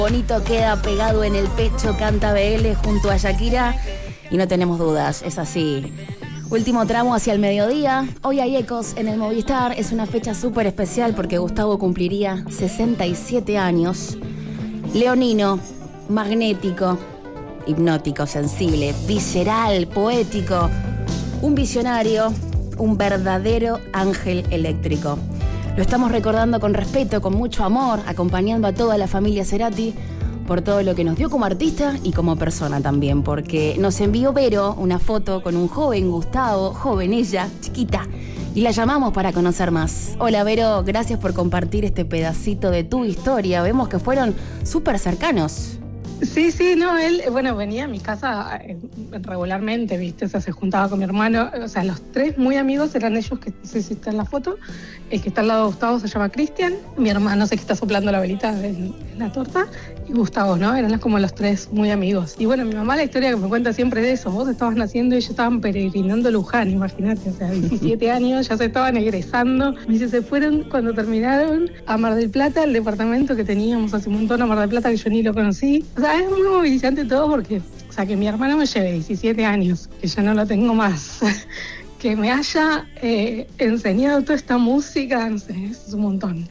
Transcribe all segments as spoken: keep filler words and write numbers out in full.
Bonito queda pegado en el pecho, canta B L junto a Shakira y no tenemos dudas, es así. Último tramo hacia el mediodía, hoy hay ecos en el Movistar, es una fecha súper especial porque Gustavo cumpliría sesenta y siete años. Leonino, magnético, hipnótico, sensible, visceral, poético, un visionario, un verdadero ángel eléctrico. Lo estamos recordando con respeto, con mucho amor, acompañando a toda la familia Cerati por todo lo que nos dio como artista y como persona también, porque nos envió Vero una foto con un joven Gustavo, joven ella, chiquita, y la llamamos para conocer más. Hola Vero, gracias por compartir este pedacito de tu historia. Vemos que fueron súper cercanos. Sí, sí, no, él, bueno, venía a mi casa eh, regularmente, ¿viste? O sea, se juntaba con mi hermano, o sea, los tres muy amigos eran ellos, que no sé si está en la foto, el que está al lado de Gustavo se llama Cristian, mi hermano sé que está soplando la velita en, en la torta, y Gustavo, ¿no? Eran como los tres muy amigos. Y bueno, mi mamá la historia que me cuenta siempre de eso, vos estabas naciendo y ellos estaban peregrinando Luján, imagínate, o sea, diecisiete años, ya se estaban egresando, me dice, se fueron cuando terminaron a Mar del Plata, el departamento que teníamos hace un montón a Mar del Plata, que yo ni lo conocí, o sea, es muy movilizante todo porque, o sea, que mi hermano me lleve diecisiete años, que ya no lo tengo más, que me haya eh, enseñado toda esta música, no sé, es un montón.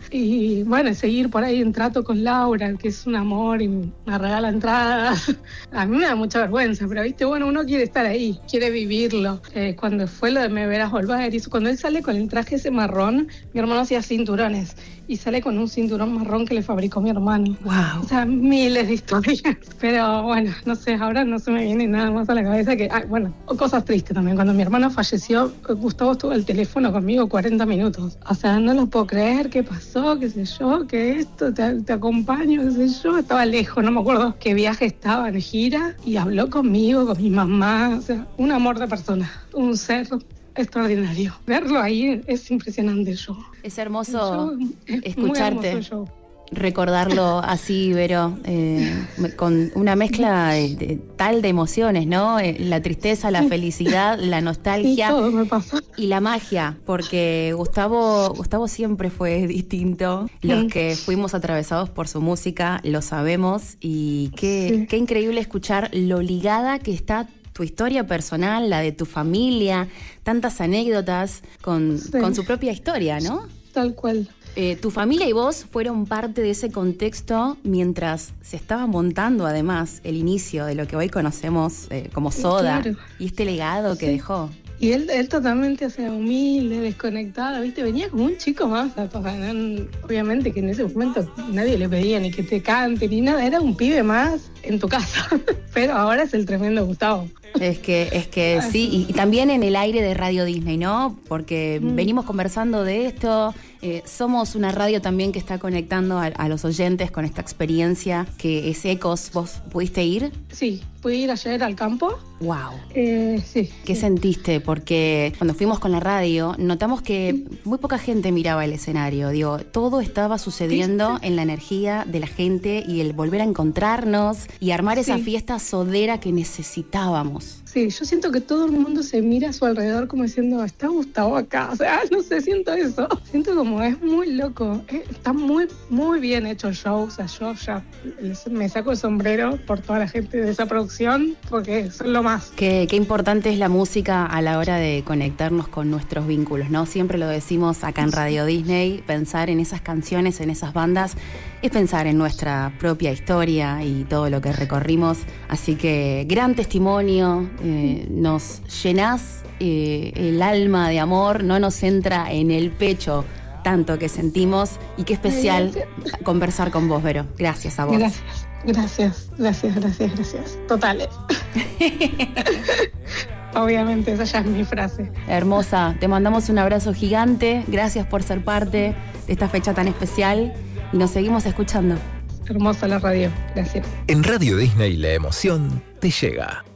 Y bueno, seguir por ahí en trato con Laura, que es un amor y me regala entradas. A mí me da mucha vergüenza, pero viste, bueno, uno quiere estar ahí, quiere vivirlo. Eh, cuando fue lo de Me Verás Volver, y eso, cuando él sale con el traje ese marrón, mi hermano hacía cinturones, y sale con un cinturón marrón que le fabricó mi hermano. Wow. O sea, miles de historias. Pero bueno, no sé, ahora no se me viene nada más a la cabeza que, ah, bueno, cosas tristes también. Cuando mi hermano falleció, Gustavo estuvo al teléfono conmigo cuarenta minutos. O sea, no lo puedo creer, ¿qué pasó? Qué sé yo, que esto, te, te acompaño, qué sé yo. Estaba lejos, no me acuerdo qué viaje estaba, en gira, y habló conmigo, con mi mamá. O sea, un amor de persona, un ser extraordinario. Verlo ahí es impresionante. Yo. Es hermoso Yo, es escucharte, muy hermoso recordarlo así, Vero, eh, con una mezcla de, de, tal de emociones, ¿no? Eh, la tristeza, la felicidad, la nostalgia. Sí, todo me pasa. Y la magia, porque Gustavo, Gustavo siempre fue distinto. Los que fuimos atravesados por su música lo sabemos, y qué, sí. qué increíble escuchar lo ligada que está tu historia personal, la de tu familia, tantas anécdotas con, sí. con su propia historia, ¿no? Tal cual. Eh, tu familia y vos fueron parte de ese contexto mientras se estaba montando además el inicio de lo que hoy conocemos eh, como Soda, claro. Y este legado que sí. dejó. Y él, él totalmente, o sea, humilde, desconectado, ¿viste? Venía como un chico más. O sea, no, obviamente que en ese momento nadie le pedía ni que te cante ni nada, era un pibe más en tu casa. Pero ahora es el tremendo Gustavo. Es que, es que sí, y, y también en el aire de Radio Disney, ¿no? Porque mm. venimos conversando de esto, eh, somos una radio también que está conectando a, a los oyentes con esta experiencia que es Ecos. ¿Vos pudiste ir? Sí, pude ir ayer al campo. Wow. Eh, sí. ¿Qué sí. sentiste? Porque cuando fuimos con la radio, notamos que muy poca gente miraba el escenario. Digo, todo estaba sucediendo en la energía de la gente y el volver a encontrarnos y armar esa sí. fiesta sodera que necesitábamos. Sí, yo siento que todo el mundo se mira a su alrededor como diciendo, está Gustavo acá, o sea, no sé, siento eso. Siento como, es muy loco, está muy, muy bien hecho el show, o sea, yo ya me saco el sombrero por toda la gente de esa producción, porque son lo más. Qué, qué importante es la música a la hora de conectarnos con nuestros vínculos, ¿no? Siempre lo decimos acá en Radio Disney, pensar en esas canciones, en esas bandas, es pensar en nuestra propia historia y todo lo que recorrimos, así que gran testimonio. Eh, nos llenás eh, el alma de amor, no nos entra en el pecho tanto que sentimos, y qué especial gracias. Conversar con vos, Vero. Gracias a vos. Gracias, gracias, gracias, gracias, gracias. Totales. Obviamente, esa ya es mi frase. Hermosa, te mandamos un abrazo gigante, gracias por ser parte de esta fecha tan especial y nos seguimos escuchando. Hermosa la radio, gracias. En Radio Disney la emoción te llega.